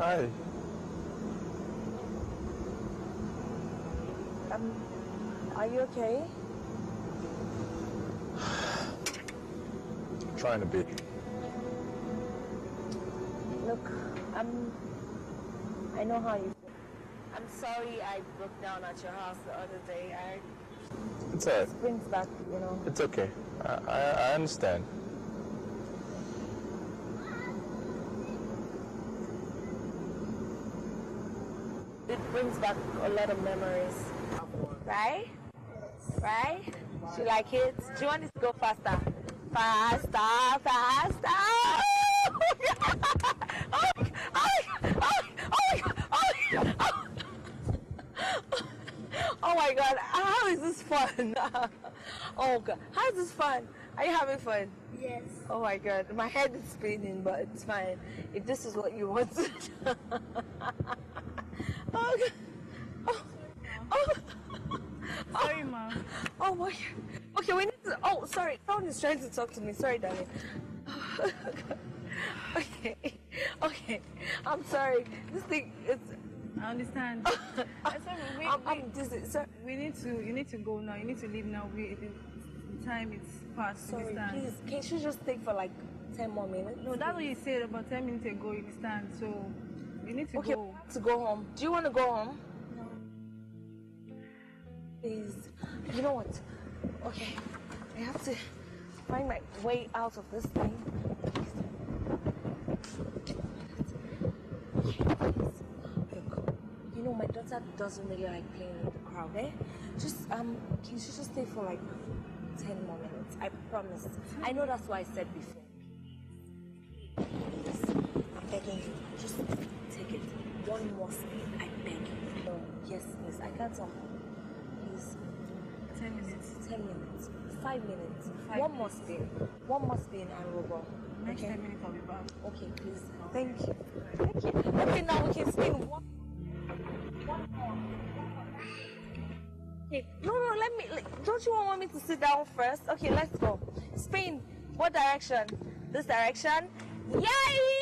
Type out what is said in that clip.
Hi. Are you okay? Trying to be. Look, I know how you feel. I'm sorry I broke down at your house the other day. It's alright. It brings back, you know. It's okay. I understand. It brings back a lot of memories. Right? Right? Do you like it? Do you want it to go faster? Faster, faster! Oh my god, how is this fun? Oh god, how is this fun? Are you having fun? Yes. Oh my god, my head is spinning, but it's fine. If this is what you want to do. Oh god. Oh. Sorry, Mom. Oh my god. Okay, we need to. Oh, sorry. Phone is trying to talk to me. Sorry, darling. Okay. Okay. I'm sorry. This thing is. I understand. I'm dizzy. Sorry. You need to go now. You need to leave now. The time is past. Sorry, please. Can't you just take for like 10 more minutes? No, that's what you said about 10 minutes ago. You understand? So you need to okay, go. To go home. Do you want to go home? No. Please. You know what? Okay. I have to find my way out of this thing. Look, you know my daughter doesn't really like playing with the crowd, eh? Just can she just stay for like 10 more minutes? I promise. I know that's what I said before. Please, I'm begging you. Just take it. One more spin, I beg you. No, yes, please. I can't talk. Please. 10 minutes. 10 minutes. 5 minutes. 5 One more spin. One more spin and we'll go. Next Okay? 10 minutes I'll be back. Okay, please. Thank you. Thank you. Okay, now we can spin one more. Okay. No, let me. Don't you want me to sit down first? Okay, let's go. Spin. What direction? This direction? Yay!